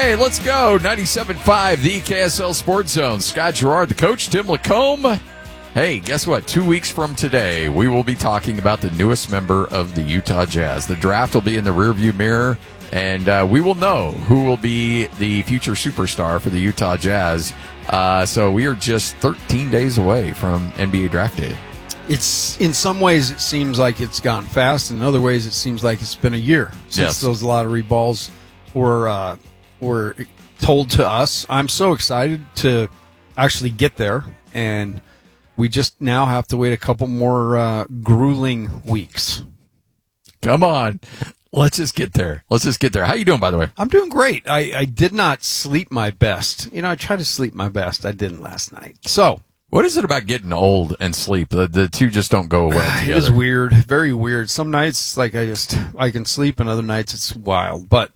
Okay, let's go. 97.5, the KSL Sports Zone. Scott Gerard, the coach, Tim Lacombe. Hey, guess what? 2 weeks from today, we will be talking about the newest member of the Utah Jazz. The draft will be in the rearview mirror, and we will know who will be the future superstar for the Utah Jazz. So we are just 13 days away from NBA Draft Day. It's in some ways it seems like it's gone fast. In other ways, it seems like it's been a year since those lottery balls were told to us. I'm so excited to actually get there, and we just now have to wait a couple more grueling weeks. Come on. Let's just get there. How you doing, by the way? I'm doing great. I did not sleep my best. I tried to sleep my best. I didn't last night. So, what is it about getting old and sleep? The two just don't go away together. It is weird. Very weird. Some nights, like I can sleep, and other nights it's wild. But